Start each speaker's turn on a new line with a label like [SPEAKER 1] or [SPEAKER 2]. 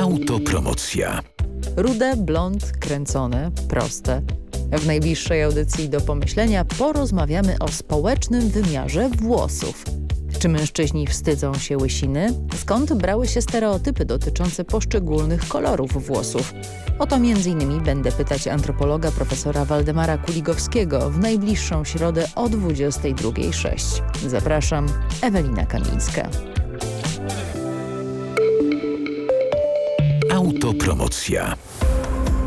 [SPEAKER 1] Autopromocja.
[SPEAKER 2] Rude, blond, kręcone, proste. W najbliższej audycji do pomyślenia porozmawiamy o społecznym wymiarze włosów. Czy mężczyźni wstydzą się łysiny? Skąd brały się stereotypy dotyczące poszczególnych kolorów włosów? O to m.in. będę pytać antropologa profesora Waldemara Kuligowskiego w najbliższą środę o 22:06. Zapraszam, Ewelina Kamińska.
[SPEAKER 1] Autopromocja.